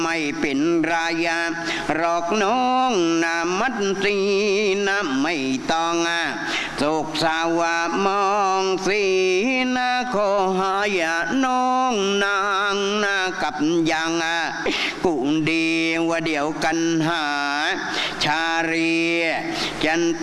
ไม่เป็นรายาหรอกน้องนามัดสีน้ำไม่ต้องสุกสาวมองสีนาขอหายาน้องนางนากับยังกุดีว่าเดียวกันหาชาเรียจัน